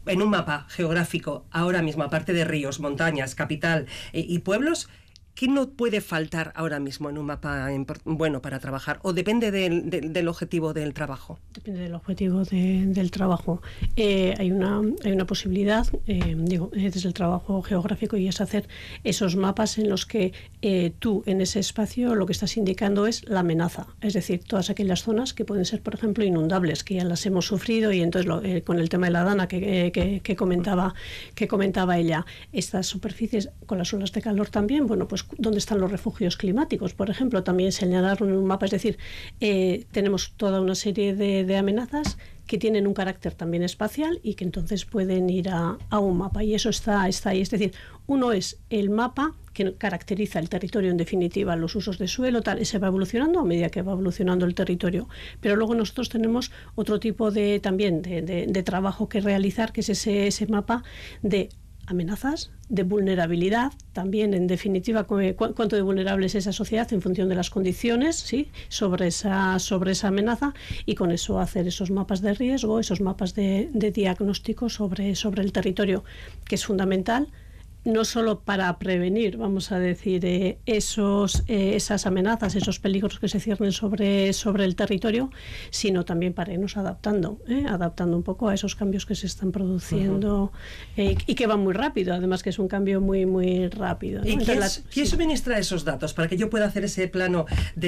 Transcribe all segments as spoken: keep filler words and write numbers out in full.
en un mapa geográfico, ahora mismo, aparte de ríos, montañas, capital eh, y pueblos, ¿qué no puede faltar ahora mismo en un mapa bueno para trabajar? ¿O depende del, del, del objetivo del trabajo? Depende del objetivo de, del trabajo. Eh, hay, una, hay una posibilidad, eh, digo, desde el trabajo geográfico, y es hacer esos mapas en los que eh, tú, en ese espacio, lo que estás indicando es la amenaza. Es decir, todas aquellas zonas que pueden ser, por ejemplo, inundables, que ya las hemos sufrido, y entonces lo, eh, con el tema de la Dana que, eh, que, que, comentaba, que comentaba ella, estas superficies con las olas de calor también, bueno, pues dónde están los refugios climáticos, por ejemplo, también señalarlo en un mapa. Es decir, eh, tenemos toda una serie de, de amenazas que tienen un carácter también espacial y que entonces pueden ir a, a un mapa, y eso está, está ahí. Es decir, uno es el mapa que caracteriza el territorio, en definitiva, los usos de suelo, tal, ese va evolucionando a medida que va evolucionando el territorio. Pero luego nosotros tenemos otro tipo de también de, de, de trabajo que realizar, que es ese, ese mapa de amenazas, de vulnerabilidad, también, en definitiva, cu cuánto de vulnerable es esa sociedad en función de las condiciones, ¿sí?, sobre esa, sobre esa amenaza, y con eso hacer esos mapas de riesgo, esos mapas de, de diagnóstico sobre, sobre el territorio, que es fundamental, no solo para prevenir, vamos a decir, eh, esos, eh, esas amenazas, esos peligros que se ciernen sobre, sobre el territorio, sino también para irnos adaptando, eh, adaptando un poco a esos cambios que se están produciendo, uh-huh. eh, y que van muy rápido, además que es un cambio muy, muy rápido, ¿no? ¿Y quién, la, ¿quién sí. suministra esos datos para que yo pueda hacer ese plano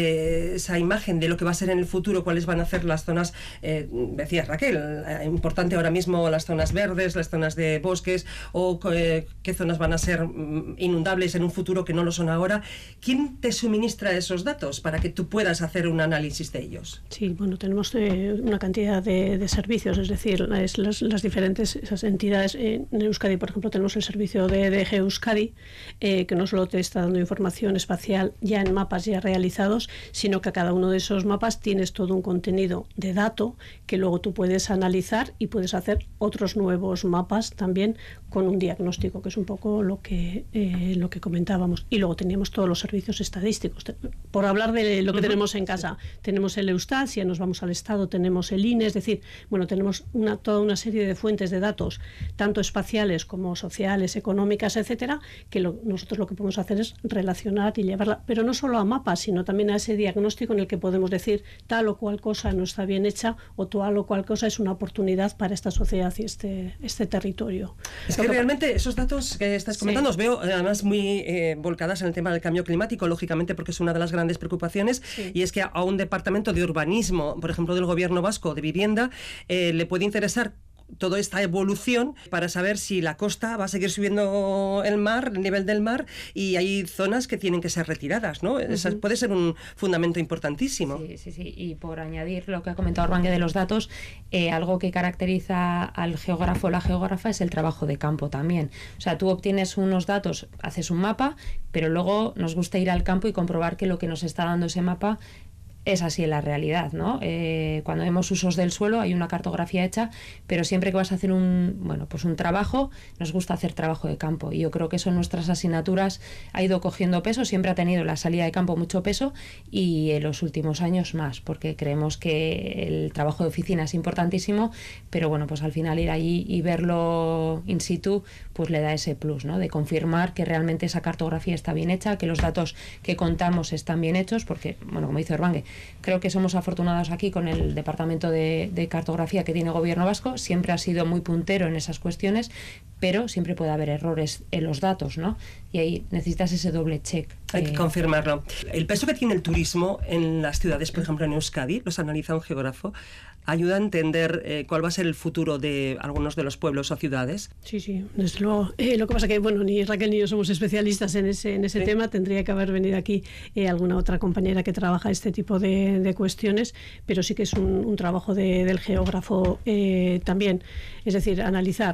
de esa imagen de lo que va a ser en el futuro, cuáles van a ser las zonas, eh, decía Raquel, eh, importante ahora mismo las zonas verdes, las zonas de bosques, o eh, qué zonas van a ser inundables en un futuro que no lo son ahora? ¿Quién te suministra esos datos para que tú puedas hacer un análisis de ellos? Sí, bueno, tenemos eh, una cantidad de, de servicios, es decir, las, las, las diferentes esas entidades. Eh, en Euskadi, por ejemplo, tenemos el servicio de, de GeoEuskadi, eh, que no solo te está dando información espacial ya en mapas ya realizados, sino que a cada uno de esos mapas tienes todo un contenido de dato que luego tú puedes analizar y puedes hacer otros nuevos mapas también con un diagnóstico, que es un poco lo que, eh, lo que comentábamos. Y luego teníamos todos los servicios estadísticos. Por hablar de lo que uh-huh. tenemos en casa, sí. tenemos el Eustat, si nos vamos al Estado tenemos el I N E, es decir, bueno, tenemos una, toda una serie de fuentes de datos, tanto espaciales como sociales, económicas, etcétera, que lo, nosotros lo que podemos hacer es relacionar y llevarla, pero no solo a mapas, sino también a ese diagnóstico en el que podemos decir tal o cual cosa no está bien hecha, o tal o cual cosa es una oportunidad para esta sociedad y este, este territorio. Es que realmente esos datos que estás comentando, sí. os veo además muy eh, volcadas en el tema del cambio climático, lógicamente, porque es una de las grandes preocupaciones, sí. y es que a un departamento de urbanismo, por ejemplo, del gobierno vasco, de vivienda, eh, le puede interesar toda esta evolución para saber si la costa va a seguir subiendo el mar, el nivel del mar, y hay zonas que tienen que ser retiradas, ¿no? Uh-huh. Esa puede ser un fundamento importantísimo. Sí, sí, sí. Y por añadir lo que ha comentado Orbangue de los datos, eh, algo que caracteriza al geógrafo o la geógrafa es el trabajo de campo también. O sea, tú obtienes unos datos, haces un mapa, pero luego nos gusta ir al campo y comprobar que lo que nos está dando ese mapa es así en la realidad, ¿no? Eh, cuando vemos usos del suelo hay una cartografía hecha, pero siempre que vas a hacer un, bueno, pues un trabajo, nos gusta hacer trabajo de campo, y yo creo que eso en nuestras asignaturas ha ido cogiendo peso, siempre ha tenido la salida de campo mucho peso, y en los últimos años más, porque creemos que el trabajo de oficina es importantísimo, pero bueno, pues al final ir allí y verlo in situ, pues le da ese plus, ¿no? De confirmar que realmente esa cartografía está bien hecha, que los datos que contamos están bien hechos, porque, bueno, como dice Orbangue, creo que somos afortunados aquí con el departamento de, de cartografía que tiene el gobierno vasco, siempre ha sido muy puntero en esas cuestiones, pero siempre puede haber errores en los datos, ¿no? Y ahí necesitas ese doble check. Hay que confirmarlo. El peso que tiene el turismo en las ciudades, por ejemplo en Euskadi, los analiza un geógrafo, ayuda a entender eh, cuál va a ser el futuro de algunos de los pueblos o ciudades. Sí, sí, desde luego. Eh, lo que pasa que, bueno, ni Raquel ni yo somos especialistas en ese, en ese sí. tema, tendría que haber venido aquí eh, alguna otra compañera que trabaja este tipo de, de cuestiones, pero sí que es un, un trabajo de, del geógrafo eh, también, es decir, analizar